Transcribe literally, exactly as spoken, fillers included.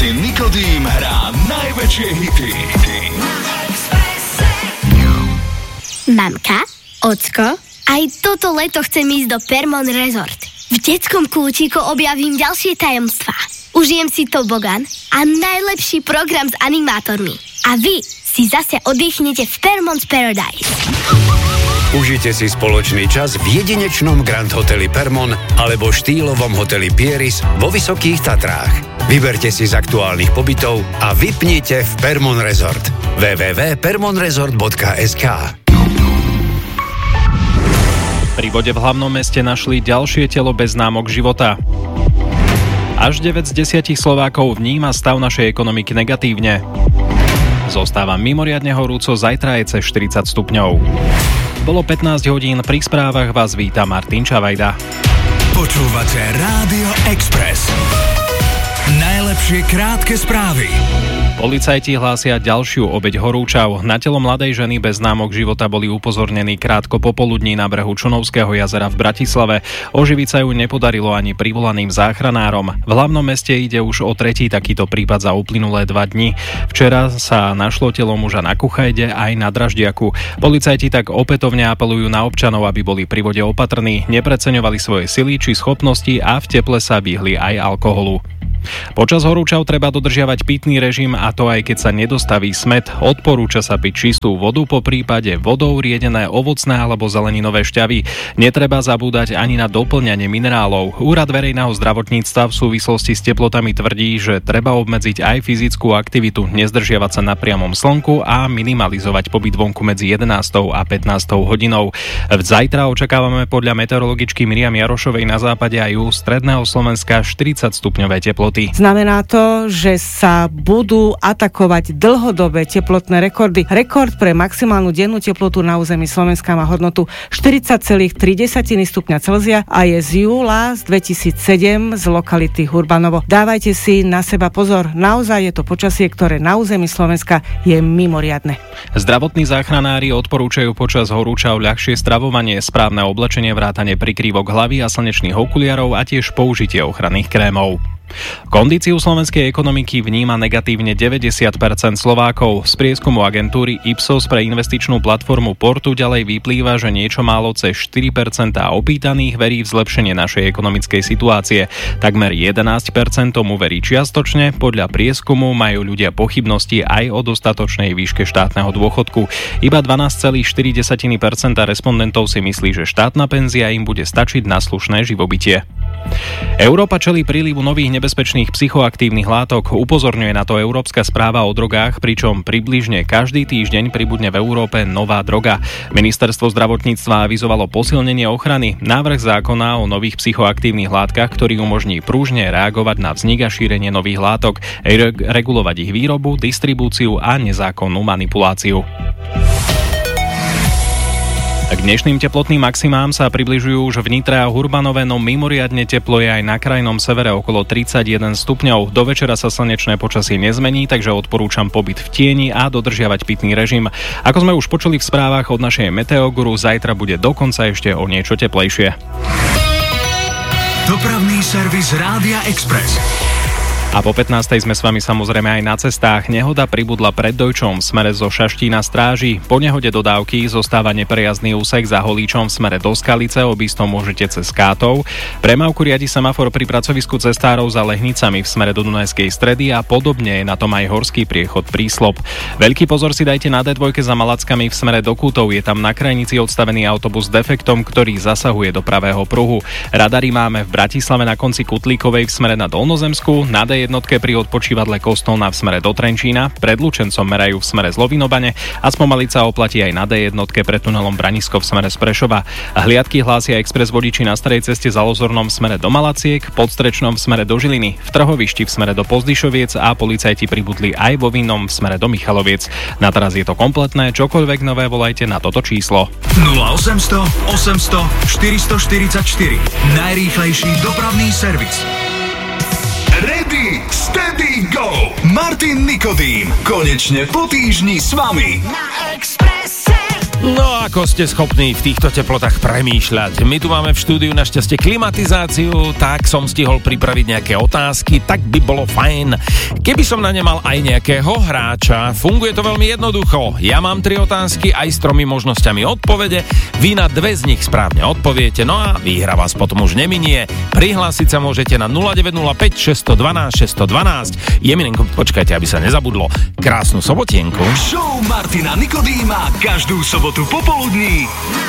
Martin Nikodým hrá najväčšie hity. Mamka, ocko, aj toto leto chcem ísť do Permon Resort. V detskom kútiku objavím ďalšie tajomstvá. Užijem si tobogan a najlepší program s animátormi. A vy si zase oddychnete v Permon's Paradise. Užite si spoločný čas v jedinečnom Grand hoteli Permon alebo štýlovom hoteli Pieris vo Vysokých Tatrách. Vyberte si z aktuálnych pobytov a vypnite v Permon Resort. w w w bodka permon resort bodka es ká. Pri vode v hlavnom meste našli ďalšie telo bez známok života. Až deväť z desiatich Slovákov vníma stav našej ekonomiky negatívne. Zostáva mimoriadne horúco, zajtra je cez štyridsať stupňov. Bolo pätnásť hodín, pri správach vás víta Martin Čavajda. Počúvate Rádio Express. Najlepšie krátke správy. Policajti hlásia ďalšiu obeť horúčav. Na telo mladej ženy bez známok života boli upozornení krátko popoludní na brehu Čunovského jazera v Bratislave. Oživiť sa ju nepodarilo ani privolaným záchranárom. V hlavnom meste ide už o tretí takýto prípad za uplynulé dva dni. Včera sa našlo telo muža na Kuchajde aj na Draždiaku. Policajti tak opätovne apelujú na občanov, aby boli pri vode opatrní, nepreceňovali svoje sily či schopnosti a v teple sa vyhli aj alkoholu. Počas horúčav treba dodržiavať pitný režim, a to aj keď sa nedostaví smäd. Odporúča sa piť čistú vodu, po prípade vodou riedené ovocné alebo zeleninové šťavy. Netreba zabúdať ani na doplňanie minerálov. Úrad verejného zdravotníctva v súvislosti s teplotami tvrdí, že treba obmedziť aj fyzickú aktivitu, nezdržiavať sa na priamom slnku a minimalizovať pobyt vonku medzi jedenástou a pätnástou hodinou. Zajtra očakávame podľa meteorologičky Miriam Jarošovej na západe a juhu stredného Slovenska štyridsať stupňové teploty. Znamená to, že sa budú atakovať dlhodobé teplotné rekordy. Rekord pre maximálnu dennú teplotu na území Slovenska má hodnotu štyridsať celá tri stupňa Celzia a je z júla z dvetisícsedem z lokality Hurbanovo. Dávajte si na seba pozor, naozaj je to počasie, ktoré na území Slovenska je mimoriadne. Zdravotní záchranári odporúčajú počas horúčav ľahšie stravovanie, správne oblečenie, vrátane prikrývok hlavy a slnečných okuliarov a tiež použitie ochranných krémov. Kondíciu slovenskej ekonomiky vníma negatívne deväťdesiat percent Slovákov. Z prieskumu agentúry Ipsos pre investičnú platformu Portu ďalej vyplýva, že niečo málo cez štyri percentá opýtaných verí v zlepšenie našej ekonomickej situácie. Takmer jedenásť percent tomu verí čiastočne. Podľa prieskumu majú ľudia pochybnosti aj o dostatočnej výške štátneho dôchodku. Iba dvanásť celá štyri percenta respondentov si myslí, že štátna penzia im bude stačiť na slušné živobytie. Európa čelí prílivu nových nebezpečných psychoaktívnych látok. Upozorňuje na to Európska správa o drogách, pričom približne každý týždeň pribudne v Európe nová droga. Ministerstvo zdravotníctva avizovalo posilnenie ochrany. Návrh zákona o nových psychoaktívnych látkach, ktorý umožní prúžne reagovať na vznik a šírenie nových látok, re- regulovať ich výrobu, distribúciu a nezákonnú manipuláciu. K dnešným teplotným maximám sa približujú už v Nitre a Hurbanove, no mimoriadne teplo je aj na krajnom severe okolo tridsaťjeden stupňov. Do večera sa slnečné počasie nezmení, takže odporúčam pobyt v tieni a dodržiavať pitný režim. Ako sme už počuli v správach od našej Meteoguru, zajtra bude dokonca ešte o niečo teplejšie. Dopravný servis Rádia Express. A po pätnástej sme s vami samozrejme aj na cestách. Nehoda pribudla pred Dojčom v smere zo Šaštína Stráži. Po nehode dodávky zostáva neprejazdný úsek za Holíčom v smere do Skalice, obísť to môžete cez Kátov. Premávku riadi semafor pri pracovisku cestárov za Lehnicami v smere do Dunajskej Stredy a podobne je na tom aj horský priechod Príslop. Veľký pozor si dajte na dé dva za Malackami v smere do Kútov. Je tam na krajnici odstavený autobus s defektom, ktorý zasahuje do pravého pruhu. Radary máme v Bratislave na konci Kutlíkovej v smere na Dolnozemsku, na dé jednotke pri odpočívadle Kostolná v smere do Trenčína, pred Lučencom merajú v smere z Lovinobane a spomaliť sa oplatí aj na dé jednotke pred tunelom Branisko v smere z Prešova. Hliadky hlásia expres vodiči na starej ceste za Lozornom v smere do Malaciek, pod Strečnom v smere do Žiliny, v Trhovišti v smere do Pozdyšoviec a policajti pribudli aj vo Vinnom v smere do Michaloviec. Na teraz je to kompletné, čokoľvek nové volajte na toto číslo. nula osemsto osemsto štyristoštyridsaťštyri. Najrýchlejší dopravný servis. Ready, steady, go! Martin Nikodým konečne po týždni s vami. Na Expresse. No ako ste schopní v týchto teplotách premýšľať? My tu máme v štúdiu našťastie klimatizáciu, tak som stihol pripraviť nejaké otázky, tak by bolo fajn, keby som na ne mal aj nejakého hráča. Funguje to veľmi jednoducho. Ja mám tri otázky aj s tromi možnosťami odpovede, vy na dve z nich správne odpoviete, no a výhra vás potom už neminie. Prihlásiť sa môžete na nula deväť nula päť šesť jedna dva šesť jedna dva. Jeminenko, počkajte, aby sa nezabudlo. Krásnu sobotienku. Show Martina Nikodýma každú sobotu popoludní